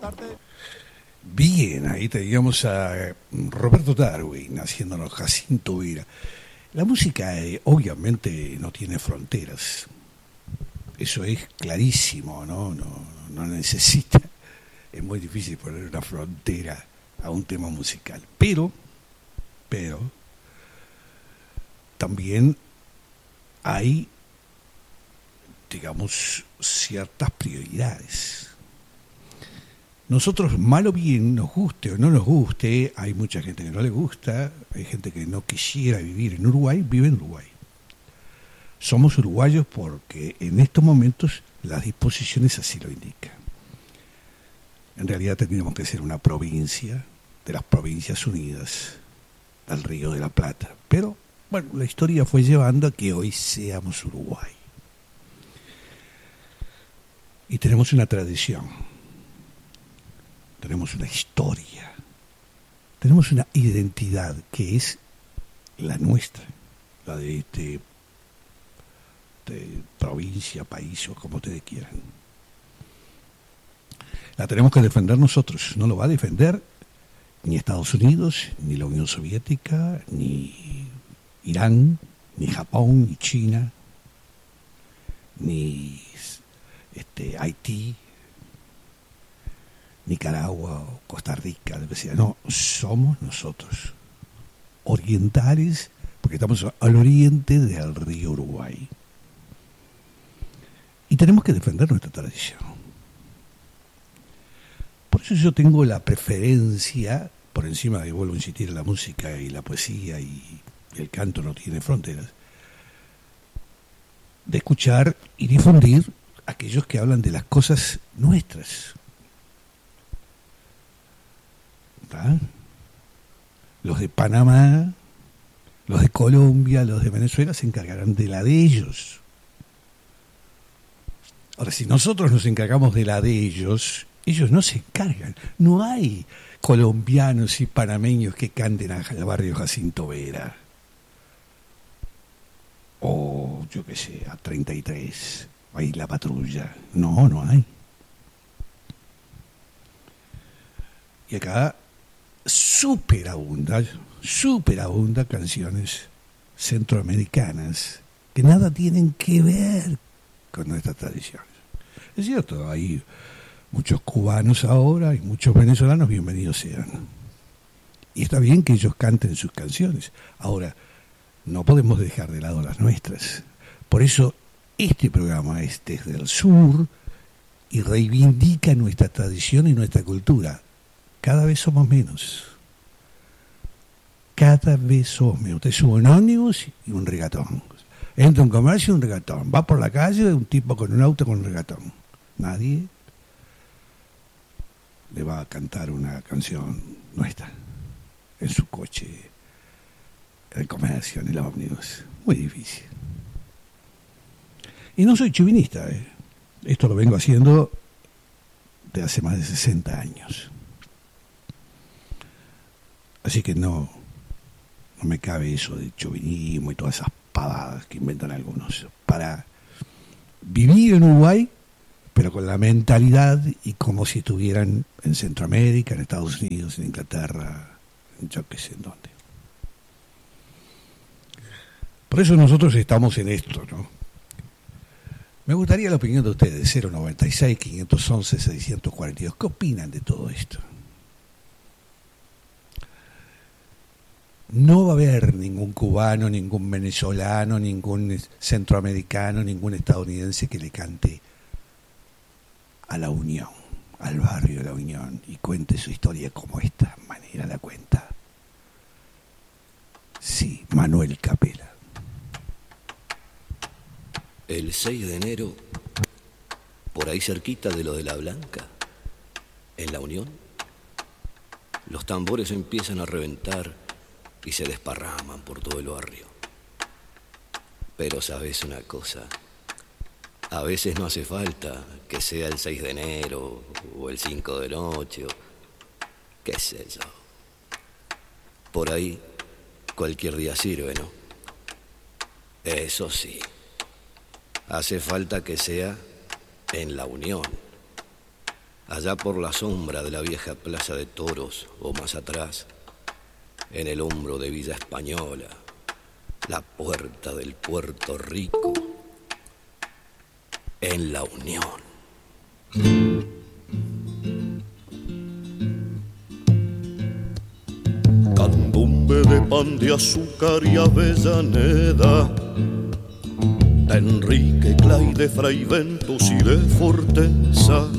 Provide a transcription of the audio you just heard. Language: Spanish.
Bien, ahí teníamos a Roberto Darwin haciéndonos Jacinto Vera. La música obviamente no tiene fronteras, eso es clarísimo, no necesita, es muy difícil poner una frontera a un tema musical, pero también hay, digamos, ciertas prioridades. Nosotros, mal o bien, nos guste o no nos guste, hay mucha gente que no le gusta, hay gente que no quisiera vivir en Uruguay, vive en Uruguay. Somos uruguayos porque en estos momentos las disposiciones así lo indican. En realidad tendríamos que ser una provincia de las Provincias Unidas del Río de la Plata. Pero, bueno, la historia fue llevando a que hoy seamos Uruguay. Y tenemos una tradición, tenemos una historia, tenemos una identidad que es la nuestra, la de provincia, país o como ustedes quieran. La tenemos que defender nosotros, no lo va a defender ni Estados Unidos, ni la Unión Soviética, ni Irán, ni Japón, ni China, ni Haití, Nicaragua o Costa Rica, lo que sea. No, somos nosotros, orientales, porque estamos al oriente del río Uruguay. Y tenemos que defender nuestra tradición. Por eso yo tengo la preferencia, por encima de, vuelvo a insistir, la música y la poesía y el canto no tiene fronteras, de escuchar y difundir aquellos que hablan de las cosas nuestras. ¿Tá? Los de Panamá, los de Colombia, los de Venezuela se encargarán de la de ellos. Ahora, si nosotros nos encargamos de la de ellos no se encargan. No hay colombianos y panameños que canten al barrio Jacinto Vera. O, yo qué sé, a 33. Ahí la patrulla. No hay. Y acá superabunda canciones centroamericanas que nada tienen que ver con nuestras tradiciones. Es cierto, hay muchos cubanos ahora y muchos venezolanos, bienvenidos sean. Y está bien que ellos canten sus canciones. Ahora, no podemos dejar de lado las nuestras. Por eso, este programa es desde el sur y reivindica nuestra tradición y nuestra cultura. Cada vez somos menos. Cada vez somos menos. Usted sube un ómnibus y un regatón. Entra a un comercio y un regatón. Va por la calle un tipo con un auto con un regatón. Nadie le va a cantar una canción nuestra en su coche, en el comercio, en el ómnibus. Muy difícil. Y no soy chauvinista, ¿eh? Esto lo vengo haciendo de hace más de 60 años. Así que no me cabe eso de chauvinismo y todas esas pavadas que inventan algunos. Para vivir en Uruguay, pero con la mentalidad y como si estuvieran en Centroamérica, en Estados Unidos, en Inglaterra, yo qué sé en dónde. Por eso nosotros estamos en esto, ¿no? Me gustaría la opinión de ustedes, 096-511-642. ¿Qué opinan de todo esto? No va a haber ningún cubano, ningún venezolano, ningún centroamericano, ningún estadounidense que le cante a la Unión, al barrio de la Unión, y cuente su historia como esta manera la cuenta. Sí, Manuel Capela. El 6 de enero, por ahí cerquita de lo de la Blanca, en la Unión, los tambores empiezan a reventar y se desparraman por todo el barrio. Pero sabes una cosa, a veces no hace falta que sea el 6 de enero o el 5 de noche o qué sé yo. Por ahí cualquier día sirve, ¿no? Eso sí, hace falta que sea en la Unión. allá por la sombra de la vieja plaza de toros o más atrás, en el hombro de Villa Española, la puerta del Puerto Rico, en la Unión. Candombe de pan de azúcar y Avellaneda, de Enrique Clay, de Fray Ventos y de Forteza,